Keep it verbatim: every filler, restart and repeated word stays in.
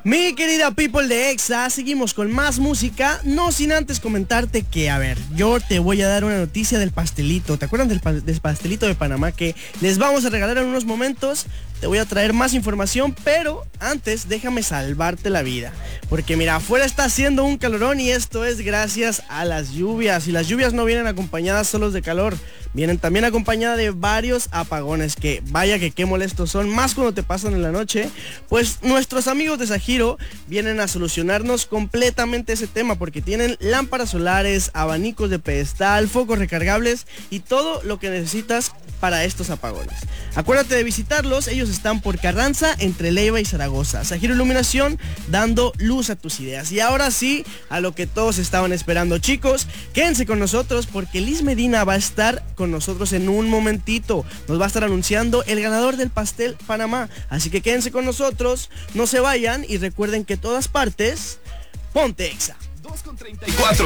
Mi querida people de Exa, seguimos con más música, no sin antes comentarte que, a ver, yo te voy a dar una noticia del pastelito. ¿Te acuerdan del, pa- del pastelito de Panamá que les vamos a regalar en unos momentos? Te voy a traer más información, pero antes déjame salvarte la vida. Porque mira, afuera está haciendo un calorón y esto es gracias a las lluvias. Y las lluvias no vienen acompañadas solos de calor, vienen también acompañadas de varios apagones que vaya que qué molestos son, más cuando te pasan en la noche. Pues nuestros amigos de Sajiro vienen a solucionarnos completamente ese tema porque tienen lámparas solares, abanicos de pedestal, focos recargables y todo lo que necesitas para estos apagones. Acuérdate de visitarlos, ellos están por Carranza entre Leiva y Zaragoza. Sajiro Iluminación, dando luz a tus ideas. Y ahora sí, a lo que todos estaban esperando, chicos, quédense con nosotros porque Liz Medina va a estar con nosotros en un momentito. Nos va a estar anunciando el ganador del pastel Panamá. Así que quédense con nosotros, no se vayan y recuerden que todas partes, ponte Exa. dos con treinta y cuatro.